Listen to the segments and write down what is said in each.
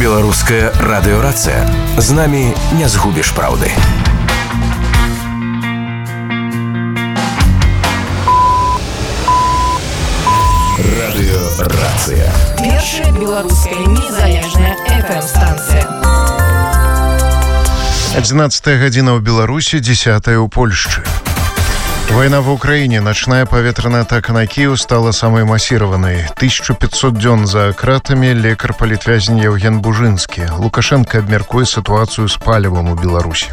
Беларуская радыёрацыя. З намі не згубіш праўды. Радыёрацыя. Першая беларуская незалежная FM-станцыя. 11 гадзіна ў Беларусі, 10 ў Польшчы. Война в Украине. Ночная поветренная атака на Киев стала самой массированной. 1500 дзён за кратами. Лекар палітвязень Евген Бужинский. Лукашенко абмяркуе ситуацию с палівам у Беларуси.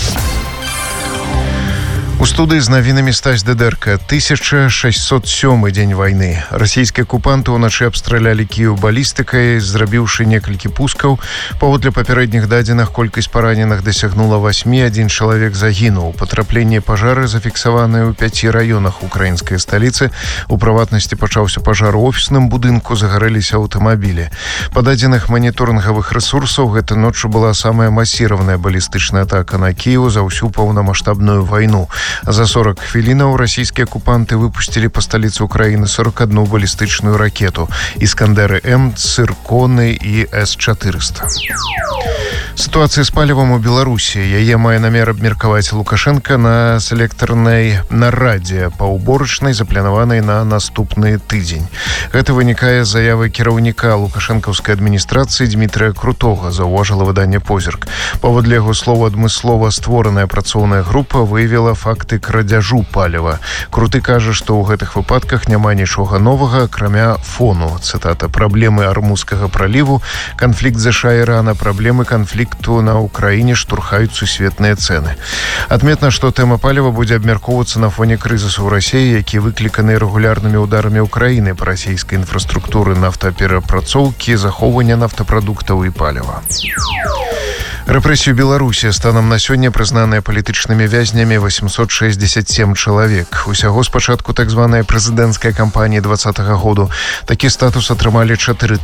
У студыі з навінамі Стась Дедерка. 1607 дзень вайны. Расійскія акупанты ўначы абстралялі Кіеў балістыкай, зрабіўшы некалькі пускаў. Паводле папярэдніх дадзеных колькасць параненых дасягнула 8, адзін чалавек загінуў. Патрапленне пажары зафіксаваныя ў 5 раёнах украінскай сталіцы. У прыватнасці пачаўся пажар у офісным будынку, загарэліся аўтамабілі. Па дадзеных маніторынгавых рэсурсаў, гэта ноччу была самая масіраваная балістычная атака на Кіеў за ўсю паўнамаштабную вайну. За 40 хвілінаў расійскія акупанты выпусцілі па сталіцы Украіны 41 балістычную ракету «Іскандеры-М», «Цырконы» і С-400. Сітуацыя з палівам у Беларусі. Яе мае намер абмеркаваць Лукашенко на селектарнай нарадзе па ўборачнай, запланаванай на наступны тыдзень. Гэта вынікае з заявы кіраўніка лукашэнкаўскай адміністрацыі Дмітрыя Крутога, заўважыла выданне «Позірк». Паводле яго слова, адмыслова створаная працоўная група выявіла факты крадзяжу паліва. Круты кажа, што ў гэтых выпадках няма нічога новага, акрамя фону. Цытата: «Праблемы Армузскага праліву, канфлікт ЗША і Ірана, праблемы канфлікту на Украіне штурхаюць сусветныя цэны». Адметна, што тэма паліва будзе абмяркоўвацца на фоне крызісу ў Расіі, які выкліканы рэгулярнымі ўдарамі Украіны па расійскай інфраструктуры нафтаперапрацоўкі, захоўвання нафтапрадуктаў і паліва. Рэпрэсію Беларусі станам на сёння прызнаныя палітычнымі вязнямі 867 чалавек. Усяго з пачатку так званая прэзідэнцкая кампанія 2020 году такі статус атрымалі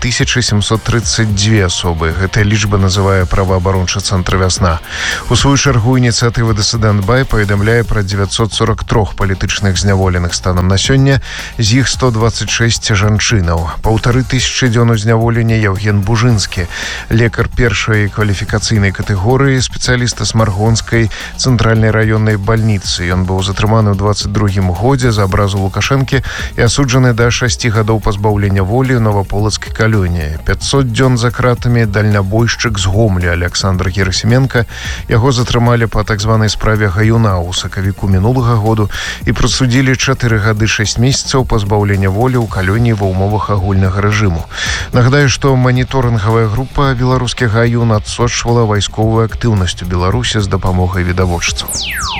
4732 асобы. Гэтая лічба называе праваабарончы цэнтр «Вясна». У сваю чаргу ініцыятыва «Дысідэнт Бай» паведамляе пра 943 палітычных зняволеных станам на сёння, з іх 126 жанчынаў. 1500 дзён у зняволення Евген Бужинский, лекар першай кваліфікацыйнай катэгорыі, спецыяліста Смаргонскай цэнтральнай раённай бальніцы. Ён быў затрыманы ў 22 годзе за абразу Лукашэнкі і асуджаны да 6 гадоў пазбаўлення волі ў Новаполацкай калоніі. 500 дзён за кратамі дальнабойшчык з Гомля Александр Герасименко. Яго затрымалі па так званай справе Гаюна ў сакавіку мінулага году і прысудзілі 4 гады 6 месяцаў пазбаўлення волі ў калоніі ва ўмовах агульнага рэжыму. Нагадаю, што маніторынгавая група беларускіх Гаюн адсочвала вайсковую актыўнасць у Беларусі з дапамогай відавочцаў.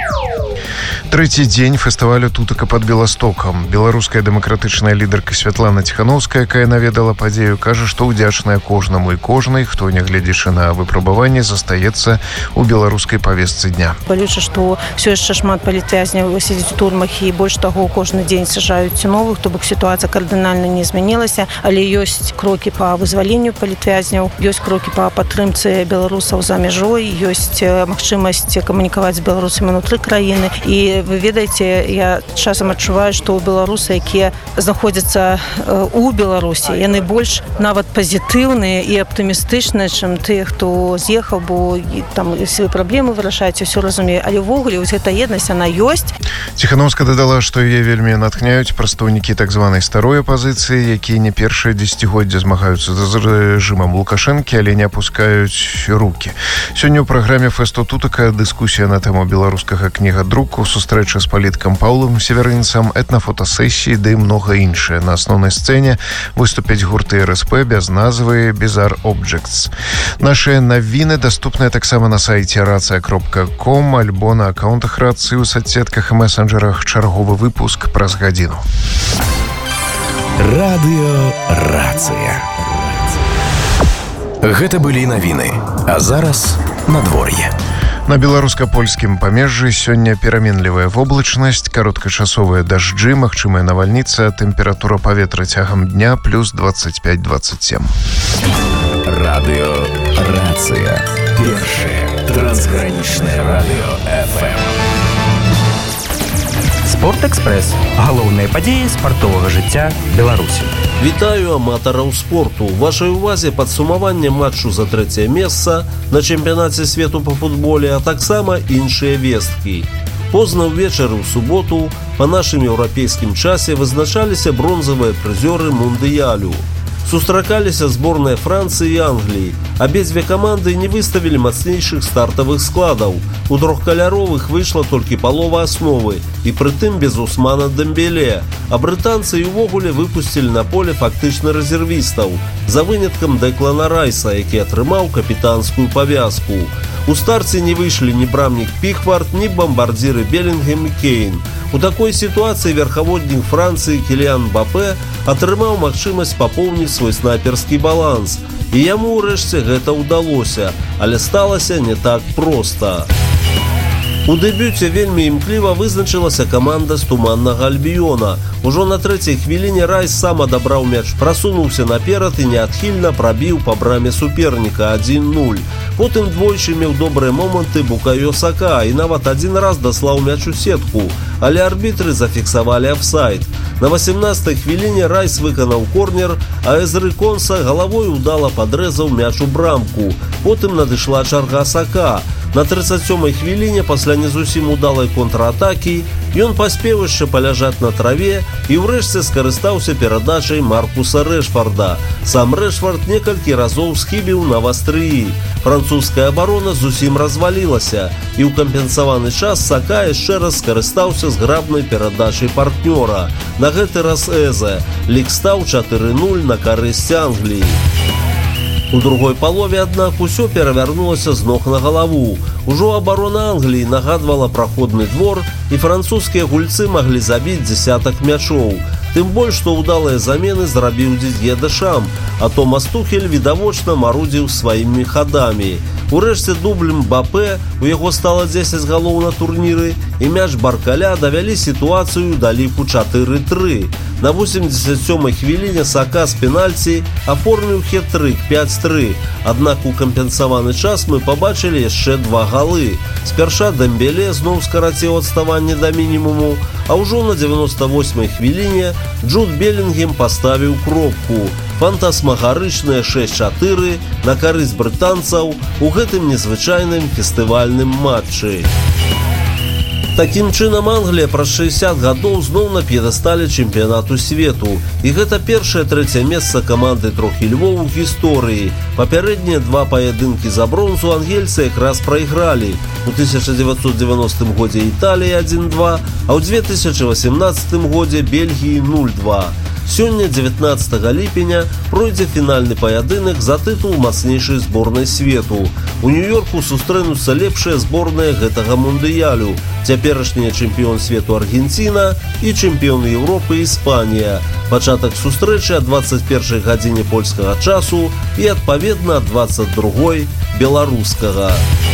Трэці дзень фестывалю «Тутака пад Беластокам». Беларуская дэмакратычная лідарка Святлана Ціханаўская, якая наведала падзею, кажа, што ўдзячная кожнаму і кожнай, хто, нягледзячы на выпрабаванне, застаецца ў беларускай павестцы дня. Балюча, што ўсё яшчэ шмат палітвязняў сядзіць у турмах, і больш таго, кожны дзень сажаюць новых, то бок сітуацыя кардынальна не змянілася, але ёсць крокі па вызваленню палітвязняў, ёсць крокі па падтрымцы беларусаў за мяжой, ёсць магчымасць камунікаваць з беларусамі ўнутры краіны. І вы ведаеце, я часам адчуваю, што беларусы, якія знаходзяцца у Беларусі, яны больш нават пазітыўныя і аптымістычныя, чым тыя, хто з'ехаў, бо там свае праблемы вырашаюць, усё разумею. Але ўвогуле вось гэта еднасць, яна ёсць. Ціханаўская дадала, што яе вельмі натхняюць прадстаўнікі так званай старой апазіцыі, якія не першае дзесяцігоддзе змагаюцца з рэжымам Лукашэнкі, але не апускаюць рукі. Сёння ў праграме фэсту «Тутака» дыскусія на тэму беларускага кнігадруку, сустрэча з палітыкам Паўлам Северынцам, этнафотасесіі ды многа іншае. На асноўнай сцэне выступяць гурты РСП, бязназвы, Bizarre Objects. Нашыя навіны даступныя таксама на сайце racja.com, альбо на аккаунтах рацыі ў соцсетках і месенджерах. Чарговы выпуск праз гадзіну. Радыёрацыя. Гэта былі навіны. А зараз надвор'е. На беларуска-польскім памежжы сёння пераменлівая воблачнасць, кароткачасовыя дажджы, магчымая навальніца, тэмпература паветра цягам дня плюс 25-27. Радыёрацыя. Першае трансгранічнае радыё FM. Спортэкспрэс. Галоўныя падзеі спартовага жыцця Беларусі. Вітаю аматараў спорту. Вашай увазе падсумаванне матчу за 3-е месца на чэмпіянаце свету па футболе, а таксама іншыя весткі. Позна ўвечары ў суботу па нашым еўрапейскім часе вызначаліся бронзавыя прызёры мундыялю. Сустракаліся зборныя Францыі і Англіі. Абедзве каманды не выставілі мацнейшых стартавых складаў. У трохкаляровых выйшла толькі палова асновы, і прытым без Усмана Дэмбеле. А брытанцы і ўвогуле выпусцілі на поле фактычна рэзервістаў, за выняткам Дэклана Райса, які атрымаў капітанскую павязку. У старце не выйшлі ні брамнік Пікфард, ні бамбардзіры Белінгем і Кейн. У такой сітуацыі верхаводнік Францыі Кіліян Мбапэ атрымаў магчымасць папоўніць свой снайперскі баланс. І яму ўрэшце гэта ўдалося, але сталася не так проста. У дэбюце вельмі імкліва вызначылася каманда з Туманнага Альбіёна. Ужо на 3-й хвіліне Райс сам адабраў мяч, прасунуўся наперад і неадхільна прабіў па браме суперніка 1-0. Потым двойчы меў добрыя моманты Букайо Сака і нават адзін раз даслаў мяч у сетку, але арбітры зафіксавалі афсайд. На 18-й хвіліне Райс выканаў корнер, а Эзры Конса галавой удала падрэзаў мяч у брамку. Потым надышла чарга Сака. На 37-й хвіліне пасля не зусім удалай контратакі ён паспеў яшчэ паляжаць на траве і ўрэшце скарыстаўся перадачай Маркуса Рэшфарда. Сам Рэшфард некалькі разоў схібіў на вастрыі. Французская абарона зусім развалілася, і ў кампенсаваны час Сака яшчэ раз скарыстаўся зграбнай перадачай партнёра. На гэты раз Эзе. Лік стаў 4-0 на карысць Англіі. У другой палове, аднак, усё перавярнулася з ног на галаву. Ужо абарона Англіі нагадвала праходны двор, і французскія гульцы маглі забіць дзесятак мячоў. Тым больш, што ўдалыя замены зрабіў Дидье Дэшам, а Томас Тухель відавочна марудзіў сваімі хадамі. Урэшце дубль Мбапэ, у яго стала 10 галоў на турніры, і мяч Баркаля давялі сітуацыю да ліку 4-3. На 87-й хвіліне Сака з пенальці аформіў хет-трык 5-3, аднак у кампенсаваны час мы пабачылі яшчэ 2 галы. Спярша Дэмбеле зноў скараціў адставанне да мінімуму, а ўжо на 98-й хвіліне Джуд Белінгем паставіў кропку. Фантасмагарычныя 6-4 на карысць брытанцаў у гэтым незвычайным фестывальным матчы. Такім чынам, Англія праз 60 гадоў зноў на п'едэстале чэмпіянату свету. І гэта першае 3-е месца каманды трохі львоў у гісторыі. Папярэднія 2 паядынкі за бронзу ангельцы якраз прайгралі. У 1990 годзе Італіі 1-2, а ў 2018 годзе Бельгіі 0-2. Сёння, 19 ліпеня, пройдзе фінальны паядынак за тытул мацнейшай зборнай свету. У Нью-Йорку сустрэнуцца лепшыя зборныя гэтага мундыялю, цяперашняя чэмпіён свету Аргенціна і чэмпіён Еўропы Іспанія. Пачатак сустрэчы о 21 гадзіне польскага часу і, адпаведна, 22 беларускага.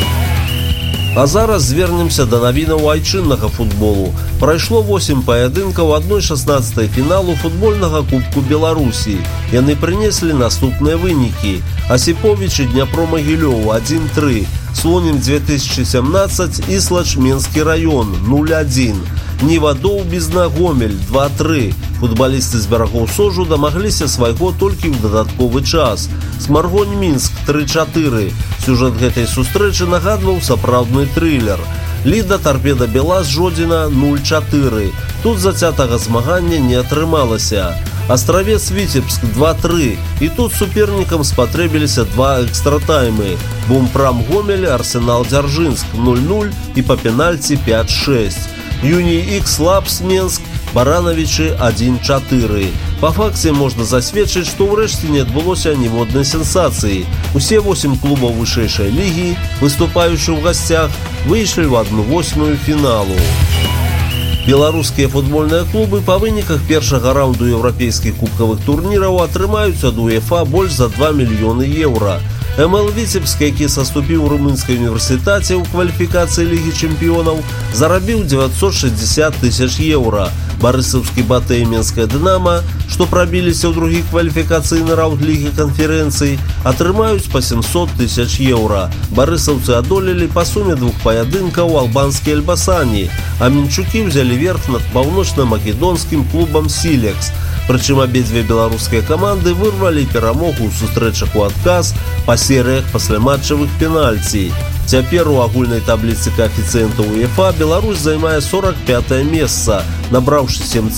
А зараз звернемся да навінаў айчыннага футболу. Прайшло 8 паядынкаў 1/16 фіналу футбольнага Кубку Беларусі. Яны прынеслі наступныя вынікі. Асіповіч і Дняпро-Магілёў 1-3, Слонім 2017 і Слачменскі раён 0-1. Ніва-Доўбізна Гомель 2-3. Футбалісты з берагоў Сожу дамагліся свайго толькі ў дадатковы час. Смаргонь-Мінск 3-4. Сюжэт гэтай сустрэчы нагадваў сапраўдны трылер. Ліда Тарпеда Белас Жодзіна 0-4. Тут зацятага змагання не атрымалася. Астравец Віцебск 2-3. І тут супернікам спатрэбіліся 2 экстратаймы. Бумпрам Гомель, Арсенал Дзяржынск 0-0 і па пенальці 5-6. Юній Ікс Лапс Менск, Баранавічы 1-4. Па факце можна засведчыць, што ўрэшце не адбылося ніводнай сенсацыі. Усе 8 клубаў вышэйшай лігі, выступаючы ў гасцях, выйшлі ў 1/8 фіналу. Беларускія футбольныя клубы па выніках першага раунду еўрапейскіх кубкавых турніраў атрымаюць ад УЕФА больш за 2 мільёны еўра. МЛ Віцебск, які саступіў у румынскай універсітэце ў кваліфікацыі Лігі чэмпіёнаў, зарабіў 960 тысяч еўра. Барысаўскі Батэ і Менская Дынама, што прабіліся ў другі кваліфікацыйны раунд Лігі канферэнцый, атрымаюць па 700 тысяч еўра. Барысаўцы адолелі па суме двух паядынкаў албанскі Эльбасані, а мінчукі ўзялі верх над паўночна-македонскім клубам «Сілекс». Прычым абедзве беларускія каманды вырвалі перамогу ў сустрэчах у адказ па серыях пасляматчавых пенальці. Цяпер у агульнай табліцы каэфіцыентаў УЕФА Беларусь займае 45-е месца, набраўшы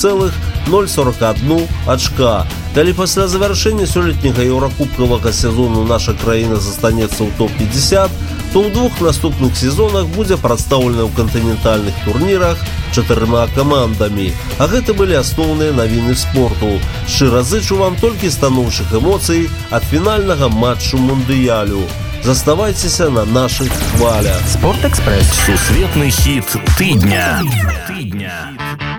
7,041 ачка. Калі пасля завяршэння сёлетняга еўракубкавага сезону наша краіна застанецца ў топ-50, то ў двух наступных сезонах будзе прадстаўлена ў кантынентальных турнірах 4 камандамі. А гэта былі асноўныя навіны спорту. Шчыра зычу вам толькі станоўчых эмоцый ад фінальнага матчу мундыялю. Заставайцеся на наших хвалях. Спортэкспрэс. Сусветны хіт тыдня.